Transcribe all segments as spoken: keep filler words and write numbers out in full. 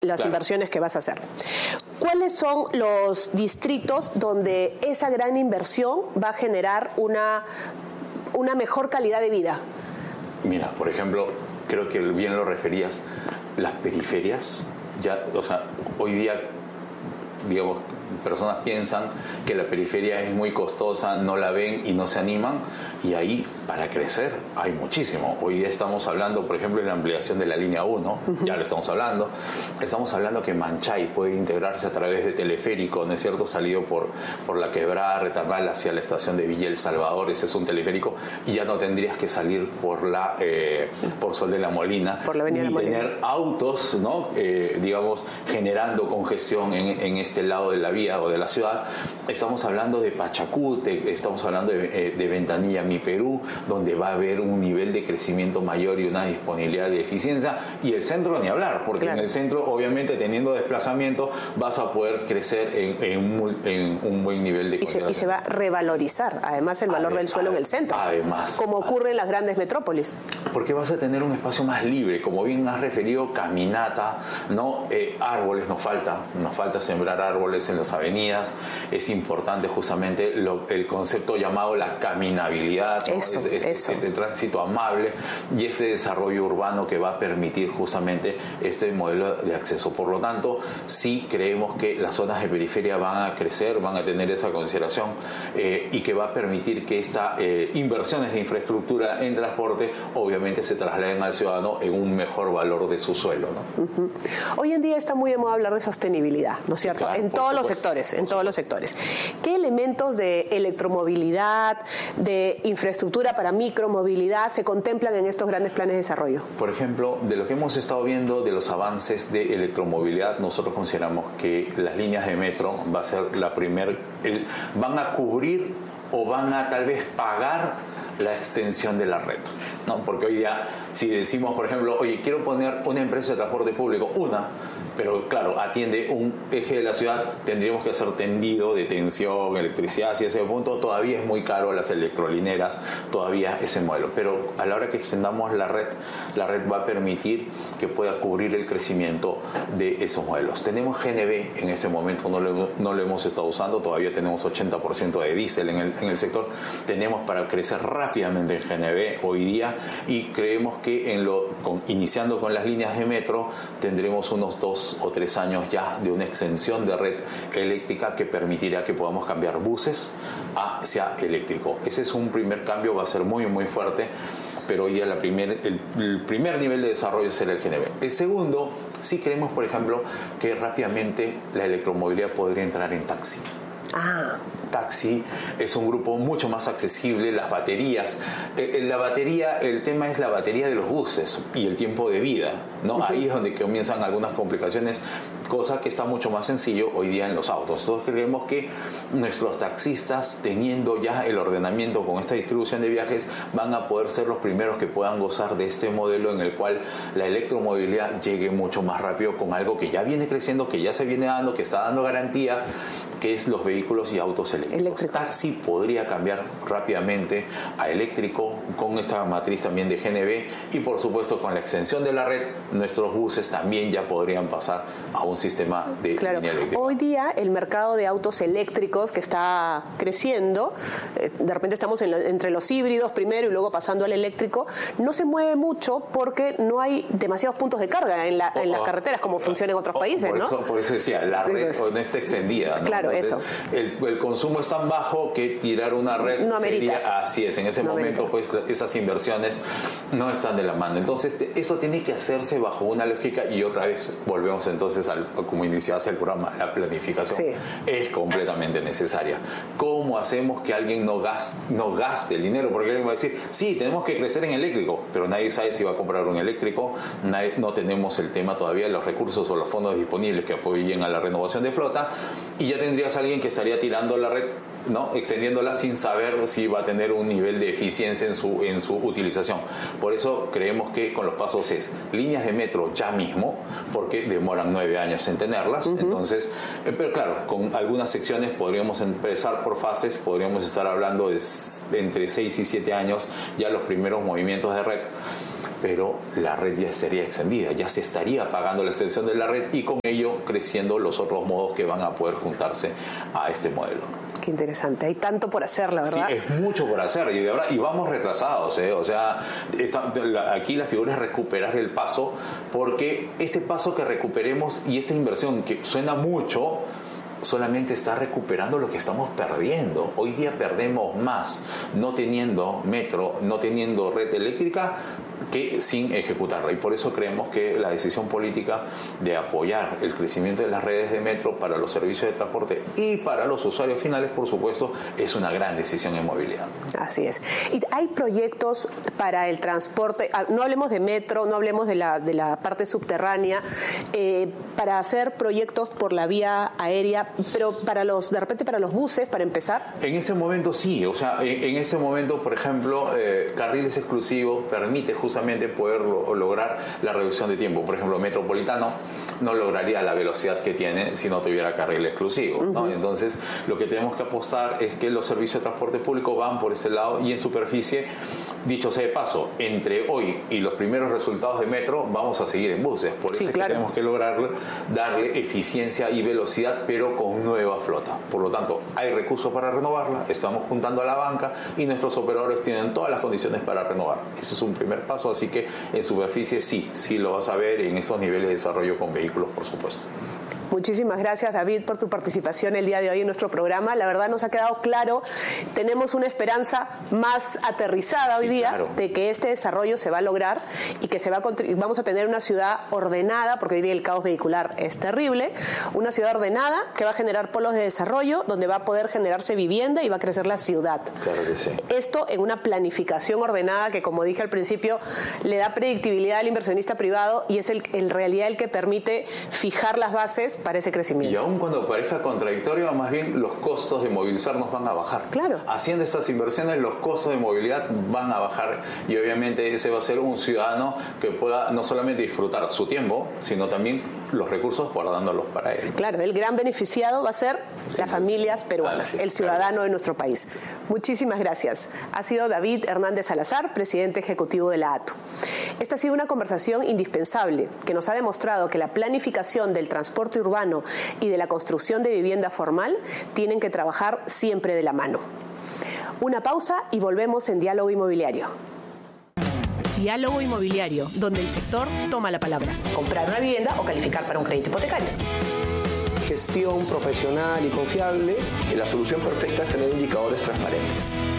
las claro. inversiones que vas a hacer. ¿Cuáles son los distritos donde esa gran inversión va a generar una, una mejor calidad de vida? Mira, por ejemplo, creo que bien lo referías, las periferias, ya, o sea, hoy día, digamos, personas piensan que la periferia es muy costosa, no la ven y no se animan, y ahí para crecer hay muchísimo. Hoy día estamos hablando, por ejemplo, de la ampliación de la línea uno, uh-huh. ya lo estamos hablando. Estamos hablando que Manchay puede integrarse a través de teleférico, ¿no es cierto?, salido por, por la quebrada Retamal hacia la estación de Villa El Salvador. Ese es un teleférico y ya no tendrías que salir por la eh, por Sol de la Molina, por la avenida ni La Molina. Tener autos, ¿no?, eh, digamos, generando congestión en, en este lado de la vía o de la ciudad. Estamos hablando de Pachacute, estamos hablando de, de Ventanilla Mi Perú, donde va a haber un nivel de crecimiento mayor y una disponibilidad de eficiencia, y el centro ni hablar, porque claro. en el centro, obviamente, teniendo desplazamiento, vas a poder crecer en, en, un, en un buen nivel de y se, y se va a revalorizar, además, el valor además, del suelo en el centro, además, como ocurre en las grandes metrópolis. Porque vas a tener un espacio más libre, como bien has referido, caminata, ¿no? Eh, árboles nos falta, nos falta sembrar árboles en las avenidas. Es importante justamente lo, el concepto llamado la caminabilidad, ¿no? Eso, es, es, eso. este tránsito amable y este desarrollo urbano que va a permitir justamente este modelo de acceso. Por lo tanto, sí creemos que las zonas de periferia van a crecer, van a tener esa consideración eh, y que va a permitir que estas eh, inversiones de infraestructura en transporte obviamente se trasladen al ciudadano en un mejor valor de su suelo, ¿no? Uh-huh. Hoy en día está muy de moda hablar de sostenibilidad, ¿no es cierto? Claro, en todos supuesto, los sectores, en todos los sectores. ¿Qué elementos de electromovilidad, de infraestructura para micromovilidad se contemplan en estos grandes planes de desarrollo? Por ejemplo, de lo que hemos estado viendo de los avances de electromovilidad, nosotros consideramos que las líneas de metro va a ser la primer, el, van a cubrir o van a tal vez pagar la extensión de la red, ¿no? Porque hoy día, si decimos, por ejemplo, oye, quiero poner una empresa de transporte público, una, pero claro, atiende un eje de la ciudad, tendríamos que hacer tendido de tensión, electricidad, hacia ese punto todavía es muy caro, las electrolineras, todavía ese modelo. Pero a la hora que extendamos la red, la red va a permitir que pueda cubrir el crecimiento de esos modelos. Tenemos G N V en este momento, no lo, no lo hemos estado usando, todavía tenemos ochenta por ciento de diésel en el, en el sector. Tenemos para crecer rápidamente en G N V hoy día y creemos que en lo, con, iniciando con las líneas de metro tendremos unos dos o tres años ya de una extensión de red eléctrica que permitirá que podamos cambiar buses hacia eléctrico. Ese es un primer cambio, va a ser muy muy fuerte, pero hoy día la primer, el, el primer nivel de desarrollo será el G N V. El segundo, sí creemos, por ejemplo, que rápidamente la electromovilidad podría entrar en taxi. Ah. Taxi es un grupo mucho más accesible, las baterías, eh, la batería, el tema es la batería de los buses y el tiempo de vida, ¿no? Uh-huh. Ahí es donde comienzan algunas complicaciones, cosa que está mucho más sencillo hoy día en los autos. Entonces creemos que nuestros taxistas, teniendo ya el ordenamiento con esta distribución de viajes, van a poder ser los primeros que puedan gozar de este modelo en el cual la electromovilidad llegue mucho más rápido con algo que ya viene creciendo, que ya se viene dando, que está dando garantía, que es los vehículos y autos eléctricos. Eléctricos. Taxi podría cambiar rápidamente a eléctrico con esta matriz también de G N V y por supuesto con la extensión de la red nuestros buses también ya podrían pasar a un sistema de claro. línea eléctrica. Hoy día el mercado de autos eléctricos que está creciendo, de repente estamos en lo, entre los híbridos primero y luego pasando al eléctrico, no se mueve mucho porque no hay demasiados puntos de carga en, la, oh, en las carreteras como funciona en otros oh, países, por ¿no? Eso, por eso decía, la sí, red pues. no está extendida, ¿no? Claro, entonces, eso. El, el consumo es tan bajo que tirar una red no sería, así es, en este no momento amerita. pues esas inversiones no están de la mano. Entonces eso tiene que hacerse bajo una lógica y otra vez volvemos entonces al, como iniciabas el programa, la planificación sí. es completamente necesaria. ¿Cómo hacemos que alguien no gaste, no gaste el dinero? Porque alguien va a decir, sí, tenemos que crecer en eléctrico, pero nadie sabe si va a comprar un eléctrico, nadie, no tenemos el tema todavía de los recursos o los fondos disponibles que apoyen a la renovación de flota y ya tendrías a alguien que estaría tirando la red, ¿no? Extendiéndola sin saber si va a tener un nivel de eficiencia en su, en su utilización. Por eso creemos que con los pasos es líneas de metro ya mismo, porque demoran nueve años en tenerlas. Uh-huh. Entonces, eh, pero claro, con algunas secciones podríamos empezar por fases, podríamos estar hablando de, de entre seis y siete años ya los primeros movimientos de red. pero la red ya estaría extendida, ya se estaría pagando la extensión de la red y con ello creciendo los otros modos que van a poder juntarse a este modelo. Qué interesante, hay tanto por hacer, la verdad. Sí, es mucho por hacer y, de verdad, y vamos retrasados, ¿eh? O sea, está, la, aquí la figura es recuperar el paso, porque este paso que recuperemos y esta inversión que suena mucho, solamente está recuperando lo que estamos perdiendo. Hoy día perdemos más no teniendo metro, no teniendo red eléctrica, que sin ejecutarla. Y por eso creemos que la decisión política de apoyar el crecimiento de las redes de metro para los servicios de transporte y para los usuarios finales, por supuesto, es una gran decisión en movilidad. Así es. Y hay proyectos para el transporte, no hablemos de metro, no hablemos de la, de la parte subterránea, eh, para hacer proyectos por la vía aérea, pero para los, de repente para los buses, para empezar. En este momento sí, o sea, en, en este momento, por ejemplo, eh, carriles exclusivos permite justamente poder lo, lograr la reducción de tiempo. Por ejemplo, Metropolitano no lograría la velocidad que tiene si no tuviera carril exclusivo, ¿no? Uh-huh. Entonces, lo que tenemos que apostar es que los servicios de transporte público van por ese lado y en superficie, dicho sea de paso, entre hoy y los primeros resultados de metro, vamos a seguir en buses. Por eso sí, es claro. que tenemos que lograr darle eficiencia y velocidad, pero con nueva flota. Por lo tanto, hay recursos para renovarla, estamos juntando a la banca y nuestros operadores tienen todas las condiciones para renovar. Ese es un primer paso, así que en superficie sí, sí lo vas a ver en estos niveles de desarrollo con vehículos, por supuesto. Muchísimas gracias, David, por tu participación el día de hoy en nuestro programa. La verdad nos ha quedado claro, tenemos una esperanza más aterrizada hoy sí, día claro. de que este desarrollo se va a lograr y que se va a vamos a tener una ciudad ordenada, porque hoy día el caos vehicular es terrible, una ciudad ordenada que va a generar polos de desarrollo donde va a poder generarse vivienda y va a crecer la ciudad. Claro que sí. Esto en una planificación ordenada que, como dije al principio, le da predictibilidad al inversionista privado y es el, en realidad el que permite fijar las bases para ese crecimiento. Y aun cuando parezca contradictorio, más bien los costos de movilizarnos van a bajar. Claro. Haciendo estas inversiones, los costos de movilidad van a bajar y obviamente ese va a ser un ciudadano que pueda no solamente disfrutar su tiempo, sino también los recursos guardándolos para él. Claro, el gran beneficiado va a ser sí, las familias peruanas, sí, el ciudadano claro. de nuestro país. Muchísimas gracias. Ha sido David Hernández Salazar, presidente ejecutivo de la A T U. Esta ha sido una conversación indispensable que nos ha demostrado que la planificación del transporte urbano y de la construcción de vivienda formal tienen que trabajar siempre de la mano. Una pausa y volvemos en Diálogo Inmobiliario. Diálogo Inmobiliario, donde el sector toma la palabra. Comprar una vivienda o calificar para un crédito hipotecario. Gestión profesional y confiable. Y la solución perfecta es tener indicadores transparentes.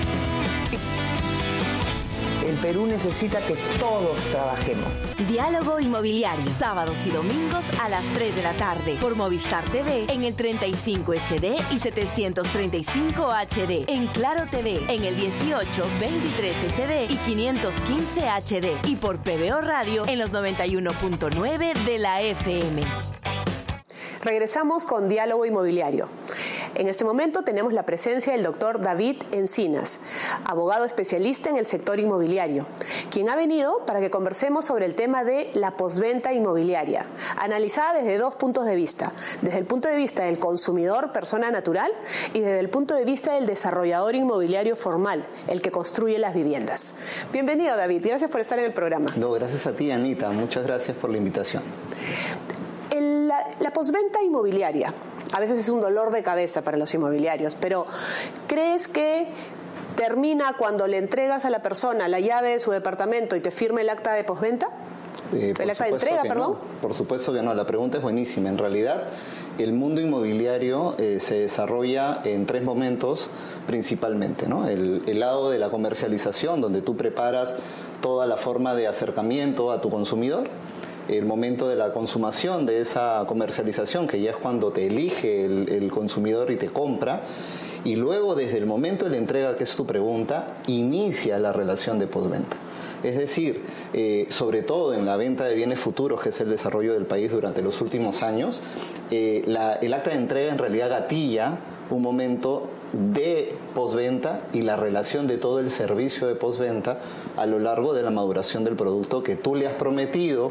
El Perú necesita que todos trabajemos. Diálogo Inmobiliario, sábados y domingos a las tres de la tarde por Movistar T V en el treinta y cinco S D y setecientos treinta y cinco H D, en Claro T V en el dieciocho, veintitrés S D y quinientos quince H D y por P B O Radio en los noventa y uno punto nueve de la F M. Regresamos con Diálogo Inmobiliario. En este momento tenemos la presencia del doctor David Encinas, abogado especialista en el sector inmobiliario, quien ha venido para que conversemos sobre el tema de la postventa inmobiliaria, analizada desde dos puntos de vista, desde el punto de vista del consumidor, persona natural, y desde el punto de vista del desarrollador inmobiliario formal, el que construye las viviendas. Bienvenido, David, gracias por estar en el programa. No, gracias a ti, Anita, muchas gracias por la invitación. El, la, la postventa inmobiliaria a veces es un dolor de cabeza para los inmobiliarios, pero ¿crees que termina cuando le entregas a la persona la llave de su departamento y te firma el acta de postventa? Eh, ¿El acta de entrega, perdón? No, por supuesto que no, la pregunta es buenísima. En realidad, el mundo inmobiliario eh, se desarrolla en tres momentos principalmente, ¿no? El, el lado de la comercialización, donde tú preparas toda la forma de acercamiento a tu consumidor. El momento de la consumación de esa comercialización, que ya es cuando te elige el, el consumidor y te compra, y luego desde el momento de la entrega, que es tu pregunta, inicia la relación de postventa. Es decir, eh, sobre todo en la venta de bienes futuros, que es el desarrollo del país durante los últimos años, eh, la, el acta de entrega en realidad gatilla un momento de postventa y la relación de todo el servicio de postventa a lo largo de la maduración del producto que tú le has prometido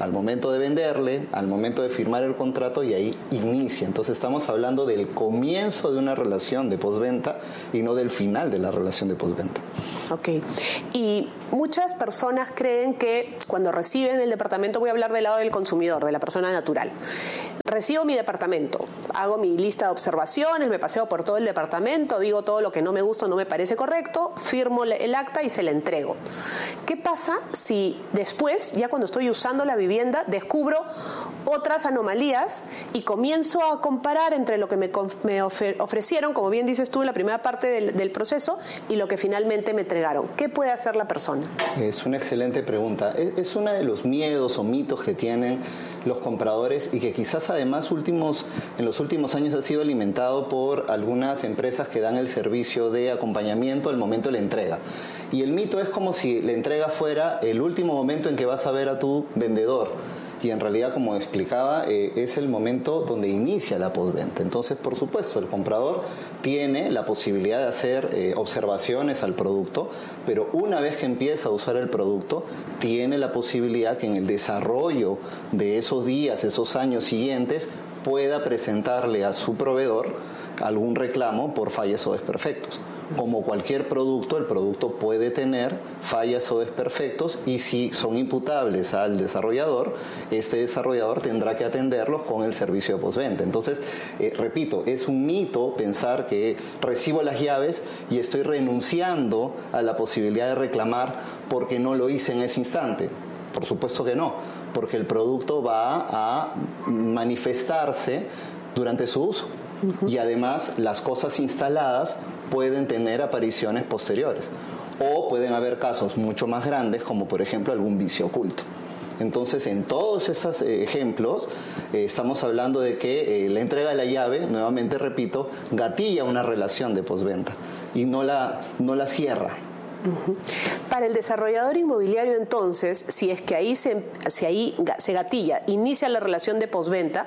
al momento de venderle, al momento de firmar el contrato, y ahí inicia. Entonces estamos hablando del comienzo de una relación de postventa y no del final de la relación de postventa. Ok. Y muchas personas creen que cuando reciben el departamento, voy a hablar del lado del consumidor, de la persona natural. Recibo mi departamento, hago mi lista de observaciones, me paseo por todo el departamento, digo todo lo que no me gusta o no me parece correcto, firmo el acta y se le entrego. ¿Qué pasa si después, ya cuando estoy usando la vivienda, descubro otras anomalías y comienzo a comparar entre lo que me, me ofrecieron, como bien dices tú, en la primera parte del, del proceso, y lo que finalmente me entregaron? ¿Qué puede hacer la persona? Es una excelente pregunta. Es, es uno de los miedos o mitos que tienen los compradores y que quizás además últimos, en los últimos años ha sido alimentado por algunas empresas que dan el servicio de acompañamiento al momento de la entrega. Y el mito es como si la entrega fuera el último momento en que vas a ver a tu vendedor. Y en realidad, como explicaba, eh, es el momento donde inicia la postventa. Entonces, por supuesto, el comprador tiene la posibilidad de hacer eh, observaciones al producto, pero una vez que empieza a usar el producto, tiene la posibilidad que en el desarrollo de esos días, esos años siguientes, pueda presentarle a su proveedor algún reclamo por fallas o desperfectos. Como cualquier producto, el producto puede tener fallas o desperfectos, y si son imputables al desarrollador, este desarrollador tendrá que atenderlos con el servicio de postventa. Entonces, eh, repito, es un mito pensar que recibo las llaves y estoy renunciando a la posibilidad de reclamar porque no lo hice en ese instante. Por supuesto que no, porque el producto va a manifestarse durante su uso. Uh-huh. Y además las cosas instaladas pueden tener apariciones posteriores, o pueden haber casos mucho más grandes, como por ejemplo algún vicio oculto. Entonces, en todos esos eh, ejemplos, eh, estamos hablando de que eh, la entrega de la llave, nuevamente repito, gatilla una relación de postventa y no la, no la cierra. Uh-huh. Para el desarrollador inmobiliario, entonces, si es que ahí se, si ahí se gatilla, inicia la relación de postventa,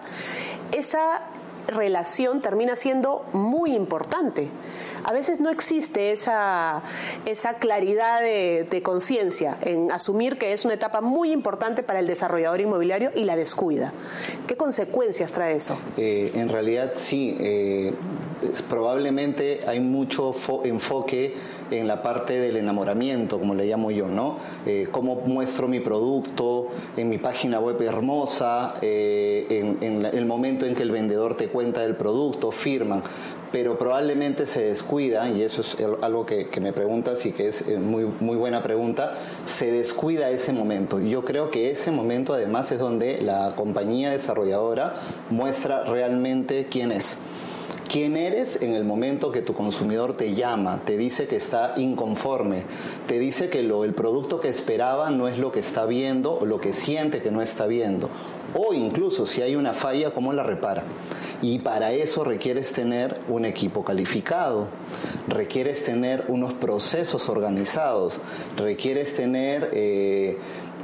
esa relación termina siendo muy importante. A veces no existe esa, esa claridad de, de conciencia en asumir que es una etapa muy importante para el desarrollador inmobiliario y la descuida. ¿Qué consecuencias trae eso? Eh, en realidad sí, eh, es, probablemente hay mucho fo- enfoque en la parte del enamoramiento, como le llamo yo, ¿no? Eh, cómo muestro mi producto en mi página web hermosa, eh, en, en la, el momento en que el vendedor te cuenta del producto, firman, pero probablemente se descuida, y eso es algo que, que me preguntas y que es muy, muy buena pregunta, se descuida ese momento. Yo creo que ese momento además es donde la compañía desarrolladora muestra realmente quién es. ¿Quién eres en el momento que tu consumidor te llama, te dice que está inconforme, te dice que lo, el producto que esperaba no es lo que está viendo o lo que siente que no está viendo? O incluso si hay una falla, ¿cómo la repara? Y para eso requieres tener un equipo calificado, requieres tener unos procesos organizados, requieres tener eh,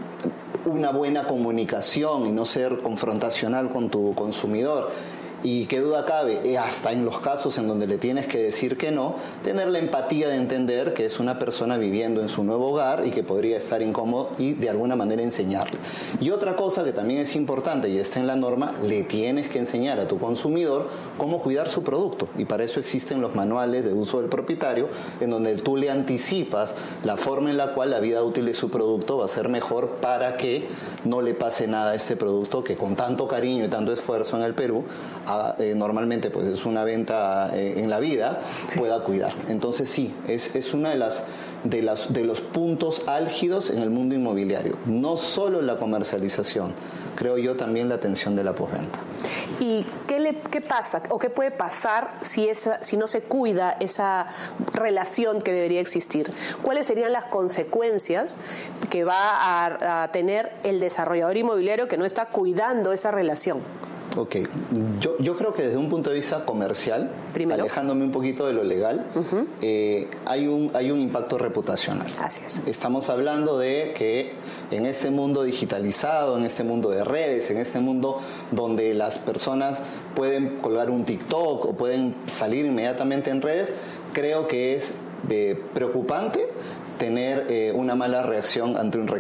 una buena comunicación y no ser confrontacional con tu consumidor. Y qué duda cabe, hasta en los casos en donde le tienes que decir que no, tener la empatía de entender que es una persona viviendo en su nuevo hogar y que podría estar incómodo, y de alguna manera enseñarle. Y otra cosa que también es importante y está en la norma, le tienes que enseñar a tu consumidor cómo cuidar su producto, y para eso existen los manuales de uso del propietario, en donde tú le anticipas la forma en la cual la vida útil de su producto va a ser mejor para que no le pase nada a este producto que con tanto cariño y tanto esfuerzo en el Perú Eh, normalmente pues es una venta eh, en la vida, sí, pueda cuidar. Entonces sí, es, es una de las, de las de los puntos álgidos en el mundo inmobiliario. No solo la comercialización, creo yo, también la atención de la postventa. ¿Y qué, le, qué pasa o qué puede pasar si, esa, si no se cuida esa relación que debería existir? ¿Cuáles serían las consecuencias que va a, a tener el desarrollador inmobiliario que no está cuidando esa relación? Ok, yo, yo creo que desde un punto de vista comercial, primero, alejándome un poquito de lo legal, uh-huh, eh, hay, un, hay un impacto reputacional. Así es. Estamos hablando de que en este mundo digitalizado, en este mundo de redes, en este mundo donde las personas pueden colgar un TikTok o pueden salir inmediatamente en redes, creo que es eh, preocupante tener eh, una mala reacción ante un reclamo.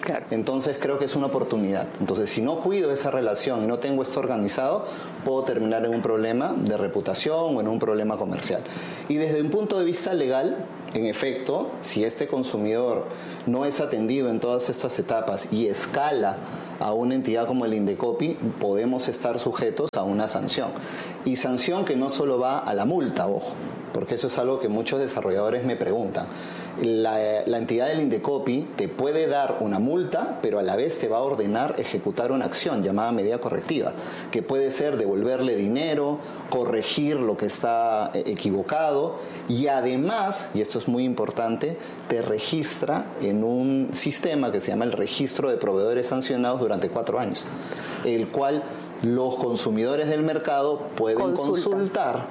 Claro. Entonces creo que es una oportunidad. Entonces si no cuido esa relación y no tengo esto organizado, puedo terminar en un problema de reputación o en un problema comercial. Y desde un punto de vista legal, en efecto, si este consumidor no es atendido en todas estas etapas y escala a una entidad como el Indecopi, podemos estar sujetos a una sanción. Y sanción que no solo va a la multa, ojo, porque eso es algo que muchos desarrolladores me preguntan. La, la entidad del Indecopi te puede dar una multa, pero a la vez te va a ordenar ejecutar una acción llamada medida correctiva, que puede ser devolverle dinero, corregir lo que está equivocado y además, y esto es muy importante, te registra en un sistema que se llama el Registro de Proveedores Sancionados durante cuatro años, el cual los consumidores del mercado pueden Consulta. consultar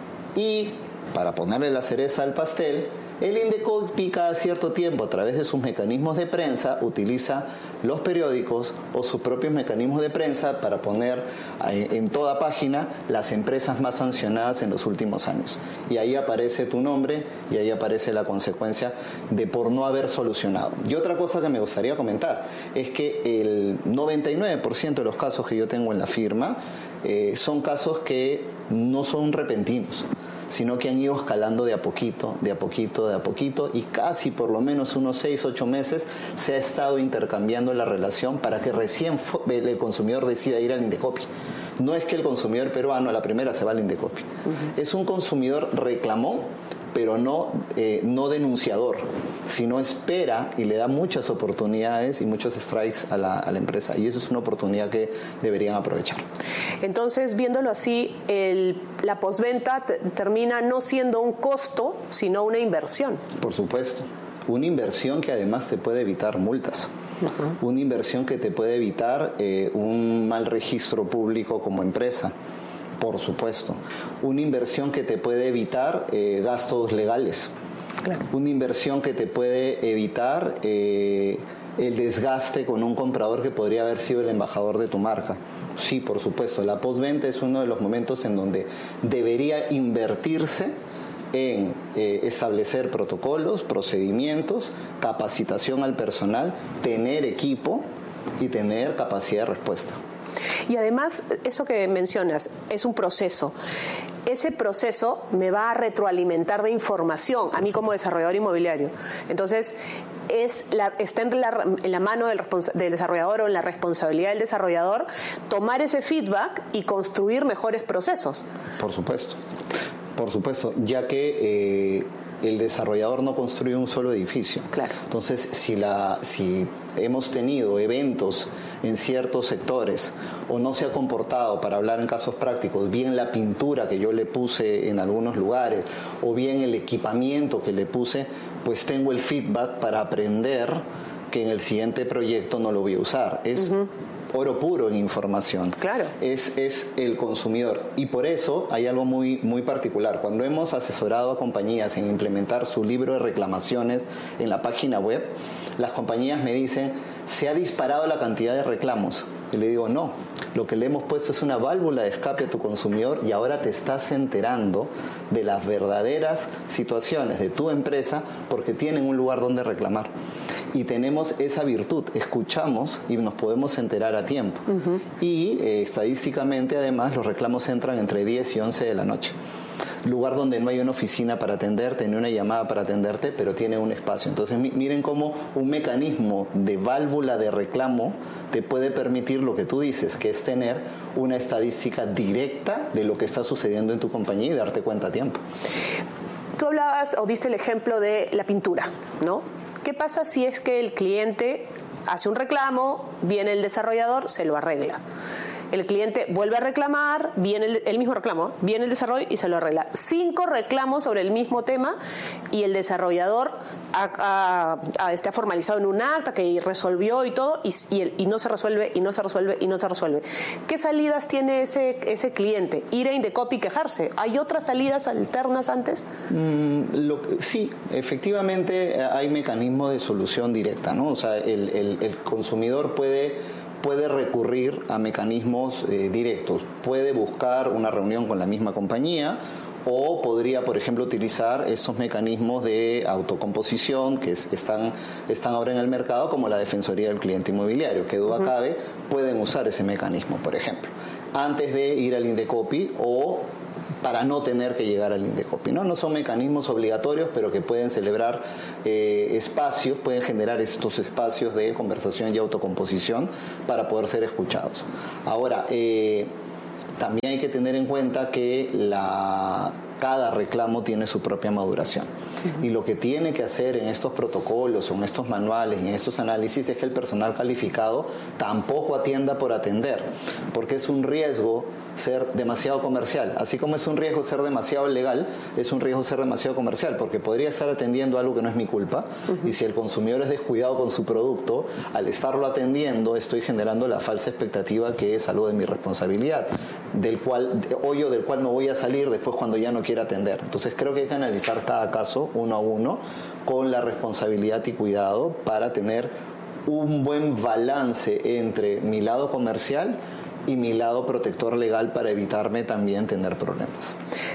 y, para ponerle la cereza al pastel, el Indecopi cada cierto tiempo, a través de sus mecanismos de prensa, utiliza los periódicos o sus propios mecanismos de prensa para poner en toda página las empresas más sancionadas en los últimos años. Y ahí aparece tu nombre y ahí aparece la consecuencia de por no haber solucionado. Y otra cosa que me gustaría comentar es que el noventa y nueve por ciento de los casos que yo tengo en la firma eh, son casos que no son repentinos, sino que han ido escalando de a poquito, de a poquito, de a poquito, y casi por lo menos unos seis, ocho meses se ha estado intercambiando la relación para que recién el consumidor decida ir al Indecopi. No es que el consumidor peruano a la primera se va al Indecopi. Uh-huh. Es un consumidor reclamó, pero no, eh, no denunciador, sino espera y le da muchas oportunidades y muchos strikes a la, a la empresa. Y eso es una oportunidad que deberían aprovechar. Entonces, viéndolo así, el, la postventa t- termina no siendo un costo, sino una inversión. Por supuesto. Una inversión que además te puede evitar multas. Uh-huh. Una inversión que te puede evitar eh, un mal registro público como empresa. Por supuesto. Una inversión que te puede evitar eh, gastos legales. Claro. Una inversión que te puede evitar eh, el desgaste con un comprador que podría haber sido el embajador de tu marca. Sí, por supuesto. La postventa es uno de los momentos en donde debería invertirse en eh, establecer protocolos, procedimientos, capacitación al personal, tener equipo y tener capacidad de respuesta. Y además, eso que mencionas, es un proceso. Ese proceso me va a retroalimentar de información a mí como desarrollador inmobiliario. Entonces, es la, está en la, en la mano del, del desarrollador o en la responsabilidad del desarrollador tomar ese feedback y construir mejores procesos. Por supuesto, por supuesto, ya que eh, el desarrollador no construye un solo edificio. Claro. Entonces, si, la, si hemos tenido eventos en ciertos sectores o no se ha comportado, para hablar en casos prácticos, bien la pintura que yo le puse en algunos lugares o bien el equipamiento que le puse, pues tengo el feedback para aprender que en el siguiente proyecto no lo voy a usar. Es uh-huh. oro puro en información. Claro. Es, es el consumidor. Y por eso hay algo muy, muy particular. Cuando hemos asesorado a compañías en implementar su libro de reclamaciones en la página web, las compañías me dicen, se ha disparado la cantidad de reclamos. Y le digo, no, lo que le hemos puesto es una válvula de escape a tu consumidor y ahora te estás enterando de las verdaderas situaciones de tu empresa porque tienen un lugar donde reclamar. Y tenemos esa virtud, escuchamos y nos podemos enterar a tiempo. Uh-huh. Y eh, estadísticamente, además, los reclamos entran entre diez y once de la noche. Lugar donde no hay una oficina para atenderte, ni una llamada para atenderte, pero tiene un espacio. Entonces, mi, miren cómo un mecanismo de válvula de reclamo te puede permitir lo que tú dices, que es tener una estadística directa de lo que está sucediendo en tu compañía y darte cuenta a tiempo. Tú hablabas o diste el ejemplo de la pintura, ¿no? ¿Qué pasa si es que el cliente hace un reclamo, viene el desarrollador, se lo arregla? El cliente vuelve a reclamar, viene el, el mismo reclamo, viene el desarrollo y se lo arregla. Cinco reclamos sobre el mismo tema y el desarrollador ha, ha, ha, está formalizado en un acta que resolvió y todo y, y, el, y no se resuelve, y no se resuelve, y no se resuelve. ¿Qué salidas tiene ese, ese cliente? Ir a Indecopi y quejarse. ¿Hay otras salidas alternas antes? Mm, lo, sí, efectivamente hay mecanismos de solución directa, ¿no? O sea, el, el, el consumidor puede... puede recurrir a mecanismos eh, directos. Puede buscar una reunión con la misma compañía o podría, por ejemplo, utilizar estos mecanismos de autocomposición que es, están, están ahora en el mercado, como la Defensoría del Cliente Inmobiliario, que duda uh-huh. cabe, pueden usar ese mecanismo, por ejemplo, antes de ir al Indecopi o para no tener que llegar al Indecopi, ¿no? No son mecanismos obligatorios, pero que pueden celebrar eh, espacios, pueden generar estos espacios de conversación y autocomposición para poder ser escuchados. Ahora, eh, también hay que tener en cuenta que la, cada reclamo tiene su propia maduración. Uh-huh. Y lo que tiene que hacer en estos protocolos, o en estos manuales, en estos análisis, es que el personal calificado tampoco atienda por atender, porque es un riesgo ser demasiado comercial. Así como es un riesgo ser demasiado legal, es un riesgo ser demasiado comercial, porque podría estar atendiendo algo que no es mi culpa, uh-huh. y si el consumidor es descuidado con su producto, al estarlo atendiendo estoy generando la falsa expectativa que es algo de mi responsabilidad, del cual, hoyo del cual no voy a salir después cuando ya no quiera atender. Entonces creo que hay que analizar cada caso uno a uno con la responsabilidad y cuidado para tener un buen balance entre mi lado comercial y mi lado protector legal para evitarme también tener problemas.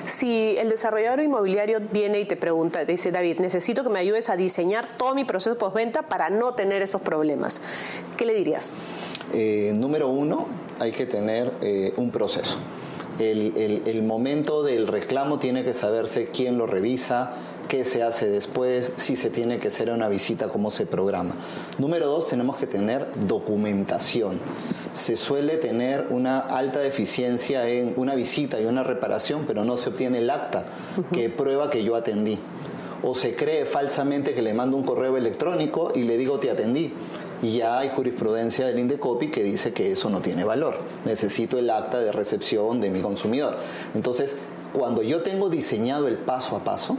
Si el desarrollador inmobiliario viene y te pregunta, te dice, David, necesito que me ayudes a diseñar todo mi proceso postventa para no tener esos problemas, ¿qué le dirías? Eh, número uno, hay que tener eh, un proceso. El, el, el momento del reclamo tiene que saberse quién lo revisa, qué se hace después, si se tiene que hacer una visita, cómo se programa. Número dos, tenemos que tener documentación. Se suele tener una alta deficiencia en una visita y una reparación, pero no se obtiene el acta uh-huh. que prueba que yo atendí. O se cree falsamente que le mando un correo electrónico y le digo te atendí. Y ya hay jurisprudencia del Indecopi que dice que eso no tiene valor. Necesito el acta de recepción de mi consumidor. Entonces, cuando yo tengo diseñado el paso a paso,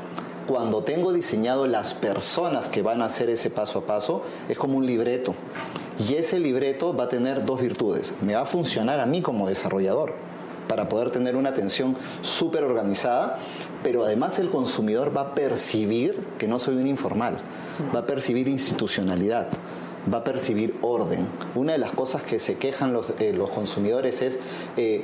cuando tengo diseñado las personas que van a hacer ese paso a paso, es como un libreto. Y ese libreto va a tener dos virtudes. Me va a funcionar a mí como desarrollador para poder tener una atención súper organizada, pero además el consumidor va a percibir que no soy un informal, va a percibir institucionalidad, va a percibir orden. Una de las cosas que se quejan los, eh, los consumidores es... Eh,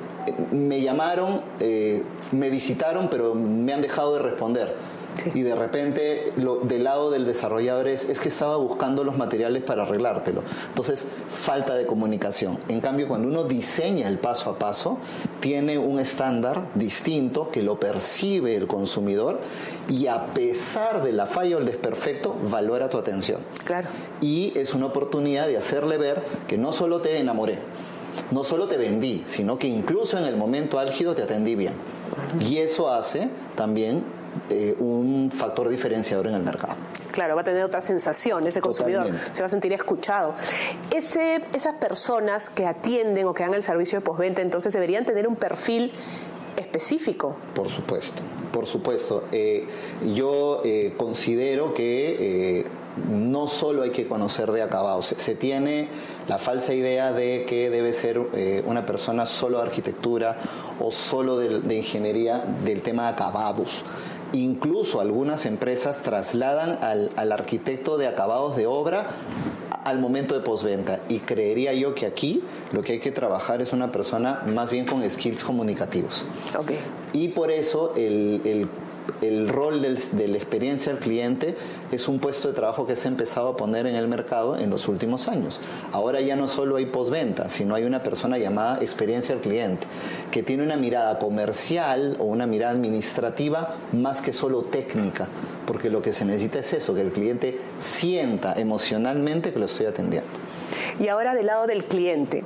me llamaron, eh, me visitaron, pero me han dejado de responder. Sí. Y de repente, lo, del lado del desarrollador es, es que estaba buscando los materiales para arreglártelo. Entonces, falta de comunicación. En cambio, cuando uno diseña el paso a paso, tiene un estándar distinto que lo percibe el consumidor y a pesar de la falla o el desperfecto, valora tu atención. Claro. Y es una oportunidad de hacerle ver que no solo te enamoré, no solo te vendí, sino que incluso en el momento álgido te atendí bien. Uh-huh. Y eso hace también eh, un factor diferenciador en el mercado. Claro, va a tener otra sensación ese consumidor. Totalmente. Se va a sentir escuchado. Ese, esas personas que atienden o que dan el servicio de postventa, entonces deberían tener un perfil específico. Por supuesto, por supuesto. Eh, yo eh, considero que eh, no solo hay que conocer de acabados. Se, se tiene la falsa idea de que debe ser eh, una persona solo de arquitectura o solo de, de ingeniería del tema de acabados. Incluso algunas empresas trasladan al, al arquitecto de acabados de obra al momento de postventa, y creería yo que aquí lo que hay que trabajar es una persona más bien con skills comunicativos. Okay. Y por eso el, el el rol del, de la experiencia al cliente es un puesto de trabajo que se ha empezado a poner en el mercado en los últimos años. Ahora ya no solo hay postventa, sino hay una persona llamada experiencia al cliente, que tiene una mirada comercial o una mirada administrativa más que solo técnica, porque lo que se necesita es eso, que el cliente sienta emocionalmente que lo estoy atendiendo. Y ahora del lado del cliente,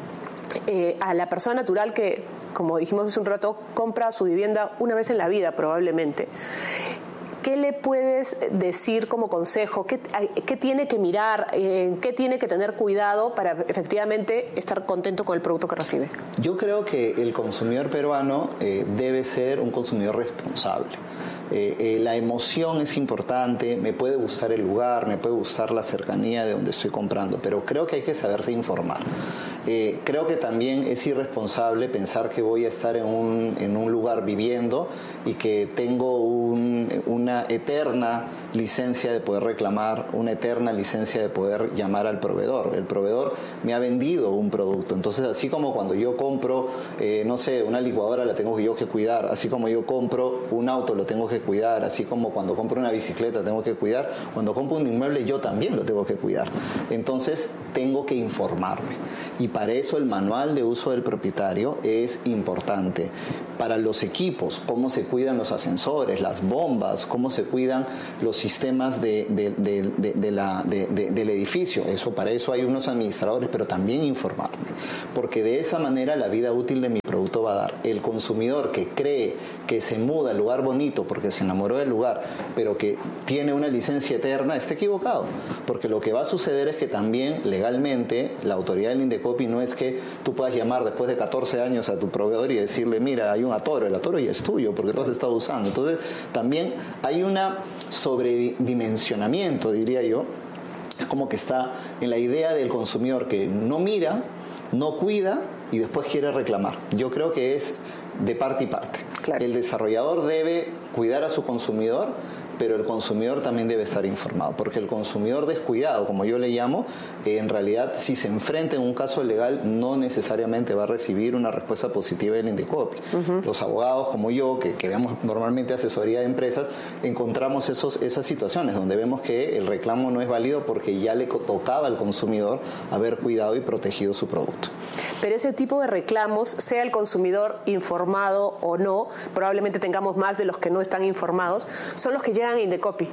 eh, a la persona natural que, como dijimos hace un rato, compra su vivienda una vez en la vida probablemente, ¿qué le puedes decir como consejo? ¿Qué, qué tiene que mirar? Eh, ¿Qué tiene que tener cuidado para efectivamente estar contento con el producto que recibe? Yo creo que el consumidor peruano eh, debe ser un consumidor responsable. Eh, eh, la emoción es importante, me puede gustar el lugar, me puede gustar la cercanía de donde estoy comprando, pero creo que hay que saberse informar. Eh, creo que también es irresponsable pensar que voy a estar en un, en un lugar viviendo y que tengo un, una eterna licencia de poder reclamar, una eterna licencia de poder llamar al proveedor. El proveedor me ha vendido un producto. Entonces, así como cuando yo compro, eh, no sé, una licuadora la tengo yo que cuidar, así como yo compro un auto lo tengo que cuidar, así como cuando compro una bicicleta tengo que cuidar, cuando compro un inmueble yo también lo tengo que cuidar. Entonces, tengo que informarme. Y para eso el manual de uso del propietario es importante. Para los equipos, cómo se cuidan los ascensores, las bombas, cómo se cuidan los sistemas de, de, de, de, de la, de, de, del edificio. Eso, para eso hay unos administradores, pero también informarme. Porque de esa manera la vida útil de mi producto va a dar. El consumidor que cree que se muda al lugar bonito porque se enamoró del lugar, pero que tiene una licencia eterna, está equivocado. Porque lo que va a suceder es que también legalmente la autoridad del Indecopi no es que tú puedas llamar después de catorce años a tu proveedor y decirle, mira, hay un atoro, el atoro ya es tuyo porque tú has estado usando. Entonces también hay un sobredimensionamiento, diría yo, como que está en la idea del consumidor que no mira, no cuida y después quiere reclamar. Yo creo que es de parte y parte. Claro. El desarrollador debe cuidar a su consumidor, pero el consumidor también debe estar informado, porque el consumidor descuidado, como yo le llamo, eh, en realidad si se enfrenta en un caso legal no necesariamente va a recibir una respuesta positiva del Indecopi. Uh-huh. Los abogados como yo, que, que vemos normalmente asesoría de empresas, encontramos esos, esas situaciones donde vemos que el reclamo no es válido porque ya le tocaba al consumidor haber cuidado y protegido su producto. Pero ese tipo de reclamos, sea el consumidor informado o no, probablemente tengamos más de los que no están informados, son los que llegan a Indecopi.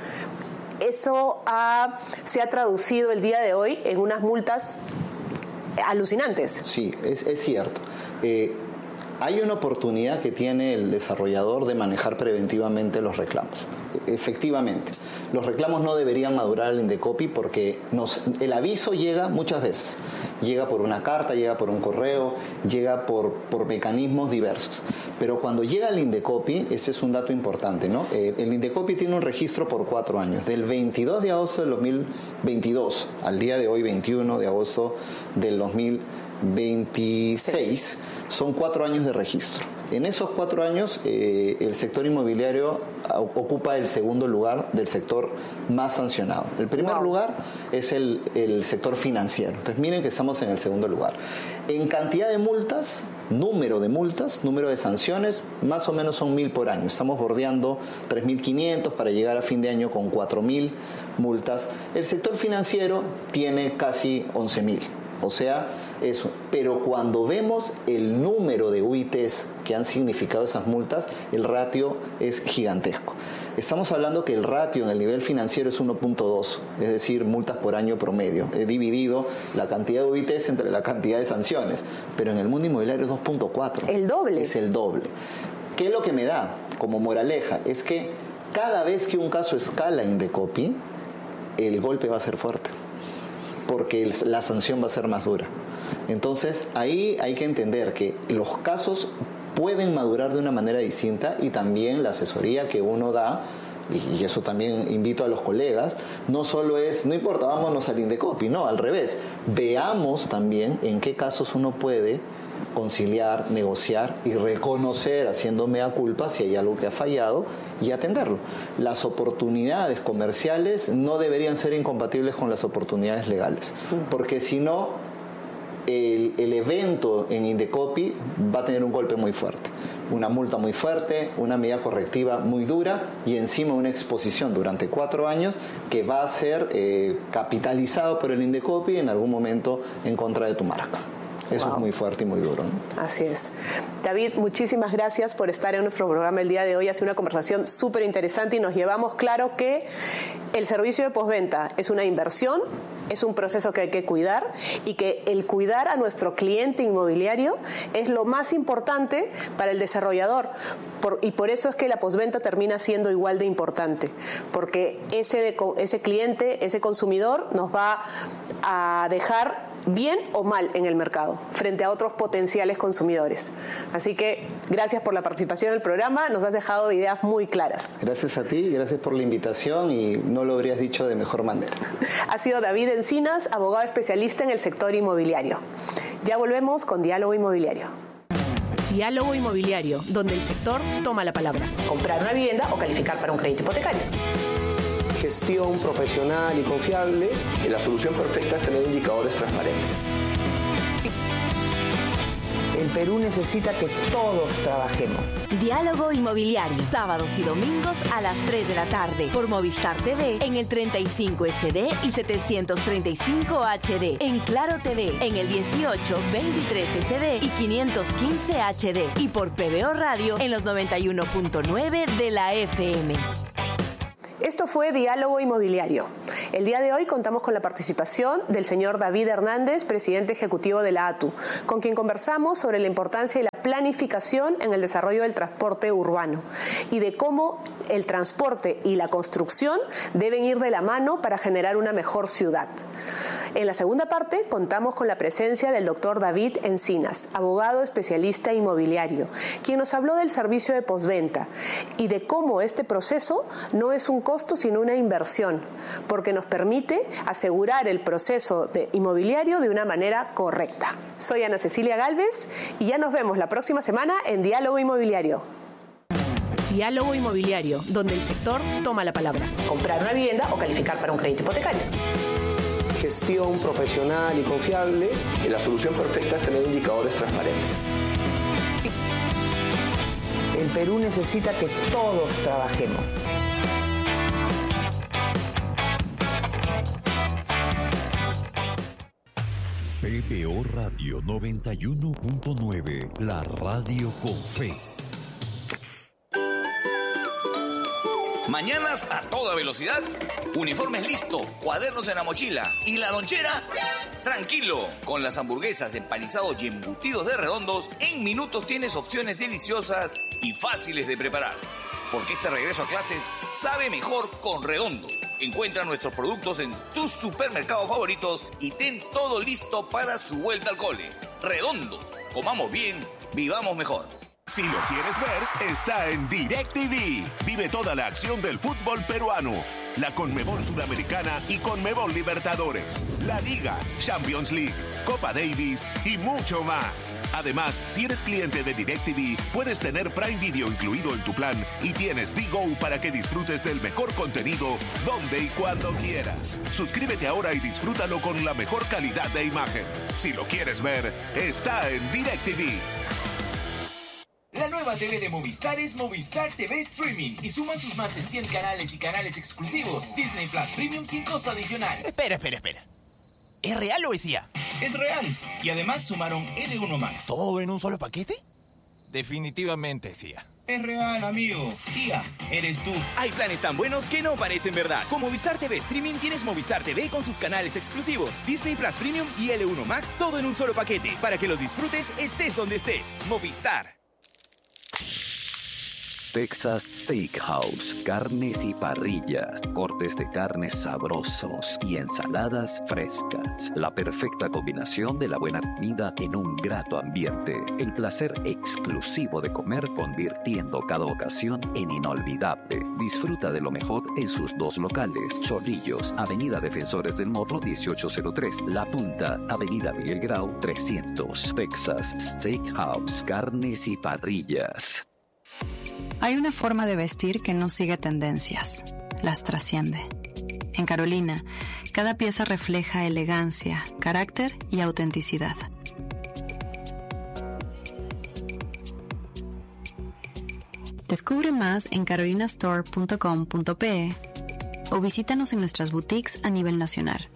Eso ha, se ha traducido el día de hoy en unas multas alucinantes. Sí, es, es cierto. Eh, hay una oportunidad que tiene el desarrollador de manejar preventivamente los reclamos. Efectivamente, los reclamos no deberían madurar al Indecopi porque nos, el aviso llega muchas veces. Llega por una carta, llega por un correo, llega por, por mecanismos diversos. Pero cuando llega al Indecopi, este es un dato importante, ¿no? Eh, el Indecopi tiene un registro por cuatro años. Del veintidós de agosto del dos mil veintidós al día de hoy, veintiuno de agosto del dos mil veintiséis, son cuatro años de registro. En esos cuatro años, eh, el sector inmobiliario ocupa el segundo lugar del sector más sancionado. El primer wow. lugar es el, el sector financiero. Entonces, miren que estamos en el segundo lugar. En cantidad de multas, número de multas, número de sanciones, más o menos son mil por año. Estamos bordeando tres mil quinientos para llegar a fin de año con cuatro mil multas. El sector financiero tiene casi once mil. O sea, eso. Pero cuando vemos el número de U I Ts que han significado esas multas, el ratio es gigantesco. Estamos hablando que el ratio en el nivel financiero es uno punto dos, es decir, multas por año promedio. He dividido la cantidad de U I Ts entre la cantidad de sanciones, pero en el mundo inmobiliario es dos punto cuatro. El doble. Es el doble. ¿Qué es lo que me da como moraleja? Es que cada vez que un caso escala en Indecopi, el golpe va a ser fuerte, porque el, la sanción va a ser más dura. Entonces, ahí hay que entender que los casos pueden madurar de una manera distinta y también la asesoría que uno da, y eso también invito a los colegas, no solo es, no importa, vámonos al Indecopi, no, al revés. Veamos también en qué casos uno puede conciliar, negociar y reconocer, haciendo mea culpa si hay algo que ha fallado y atenderlo. Las oportunidades comerciales no deberían ser incompatibles con las oportunidades legales, porque si no, el, el evento en Indecopi va a tener un golpe muy fuerte. Una multa muy fuerte, una medida correctiva muy dura y encima una exposición durante cuatro años que va a ser eh, capitalizado por el Indecopi en algún momento en contra de tu marca. Eso wow. es muy fuerte y muy duro, ¿no? Así es. David, muchísimas gracias por estar en nuestro programa el día de hoy. Ha sido una conversación súper interesante y nos llevamos claro que el servicio de postventa es una inversión, es un proceso que hay que cuidar y que el cuidar a nuestro cliente inmobiliario es lo más importante para el desarrollador. Por, y por eso es que la postventa termina siendo igual de importante, porque ese, de, ese cliente, ese consumidor nos va a dejar bien o mal en el mercado frente a otros potenciales consumidores. Así que gracias por la participación en el programa, nos has dejado ideas muy claras. Gracias a ti, gracias por la invitación y no lo habrías dicho de mejor manera. Ha sido David Encinas, abogado especialista en el sector inmobiliario. Ya volvemos con Diálogo Inmobiliario. Diálogo Inmobiliario, donde el sector toma la palabra. Comprar una vivienda o calificar para un crédito hipotecario. Gestión profesional y confiable. La solución perfecta es tener indicadores transparentes. El Perú necesita que todos trabajemos. Diálogo Inmobiliario, sábados y domingos a las tres de la tarde por Movistar T V en el treinta y cinco S D y setecientos treinta y cinco H D, en Claro T V en el dieciocho, veintitrés S D y quinientos quince H D y por P B O Radio en los noventa y uno punto nueve de la F M. Esto fue Diálogo Inmobiliario. El día de hoy contamos con la participación del señor David Hernández, presidente ejecutivo de la A T U, con quien conversamos sobre la importancia de la planificación en el desarrollo del transporte urbano y de cómo el transporte y la construcción deben ir de la mano para generar una mejor ciudad. En la segunda parte contamos con la presencia del doctor David Encinas, abogado especialista inmobiliario, quien nos habló del servicio de postventa y de cómo este proceso no es un costo sino una inversión, porque nos permite asegurar el proceso de inmobiliario de una manera correcta. Soy Ana Cecilia Gálvez y ya nos vemos la próxima semana en Diálogo Inmobiliario. Diálogo Inmobiliario, donde el sector toma la palabra. Comprar una vivienda o calificar para un crédito hipotecario. Gestión profesional y confiable. La solución perfecta es tener indicadores transparentes. El Perú necesita que todos trabajemos. P B O Radio noventa y uno punto nueve, la radio con fe. Mañanas a toda velocidad, uniformes listos, cuadernos en la mochila y la lonchera. Tranquilo, con las hamburguesas, empanizados y embutidos de Redondos, en minutos tienes opciones deliciosas y fáciles de preparar. Porque este regreso a clases sabe mejor con Redondos. Encuentra nuestros productos en tus supermercados favoritos y ten todo listo para su vuelta al cole. Redondos, comamos bien, vivamos mejor. Si lo quieres ver, está en DirecTV. Vive toda la acción del fútbol peruano, la Conmebol Sudamericana y Conmebol Libertadores, la Liga, Champions League, Copa Davis y mucho más. Además, si eres cliente de DirecTV, puedes tener Prime Video incluido en tu plan y tienes D-Go para que disfrutes del mejor contenido donde y cuando quieras. Suscríbete ahora y disfrútalo con la mejor calidad de imagen. Si lo quieres ver, está en DirecTV. La nueva T V de Movistar es Movistar T V Streaming y suman sus más de cien canales y canales exclusivos. Disney Plus Premium sin costo adicional. Espera, espera, espera. ¿Es real o es I A? Es real. Y además sumaron L uno Max. ¿Todo en un solo paquete? Definitivamente es I A. Es real, amigo. I A, eres tú. Hay planes tan buenos que no parecen verdad. Con Movistar T V Streaming tienes Movistar T V con sus canales exclusivos, Disney Plus Premium y L uno Max, todo en un solo paquete. Para que los disfrutes estés donde estés. Movistar. Texas Steakhouse, carnes y parrillas, cortes de carnes sabrosos y ensaladas frescas. La perfecta combinación de la buena comida en un grato ambiente. El placer exclusivo de comer convirtiendo cada ocasión en inolvidable. Disfruta de lo mejor en sus dos locales. Chorrillos, Avenida Defensores del Morro dieciocho cero tres. La Punta, Avenida Miguel Grau trescientos. Texas Steakhouse, carnes y parrillas. Hay una forma de vestir que no sigue tendencias, las trasciende. En Carolina, cada pieza refleja elegancia, carácter y autenticidad. Descubre más en carolina store punto com punto pe o visítanos en nuestras boutiques a nivel nacional.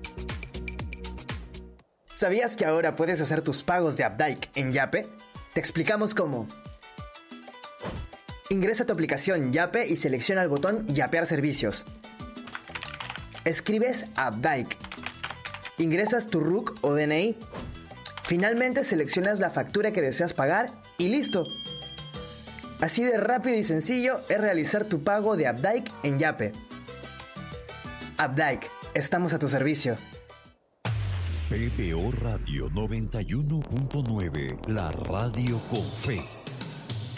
¿Sabías que ahora puedes hacer tus pagos de Updike en Yape? Te explicamos cómo. Ingresa a tu aplicación Yape y selecciona el botón Yapear servicios. Escribes Updike. Ingresas tu R U C o D N I. Finalmente seleccionas la factura que deseas pagar y listo. Así de rápido y sencillo es realizar tu pago de Updike en Yape. Updike, estamos a tu servicio. P B O Radio noventa y uno punto nueve, la radio con fe.